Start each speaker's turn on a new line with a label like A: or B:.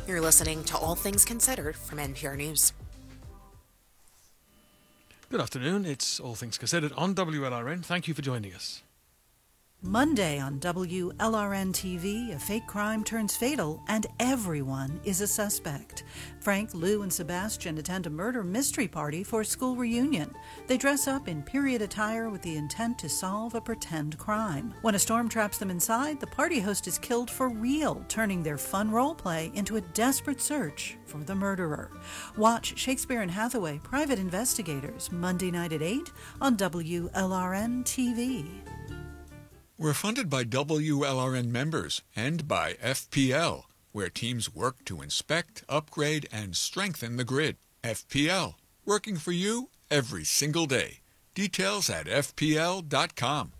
A: You're listening to All Things Considered from NPR News.
B: Good afternoon. It's All Things Considered on WLRN. Thank you for joining us.
C: Monday on WLRN TV, a fake crime turns fatal and everyone is a suspect. Frank, Lou, and Sebastian attend a murder mystery party for a school reunion. They dress up in period attire with the intent to solve a pretend crime. When a storm traps them inside, the party host is killed for real, turning their fun role play into a desperate search for the murderer. Watch Shakespeare and Hathaway, Private Investigators, Monday night at 8 on WLRN TV.
D: We're funded by WLRN members and by FPL, where teams work to inspect, upgrade, and strengthen the grid. FPL, working for you every single day. Details at FPL.com.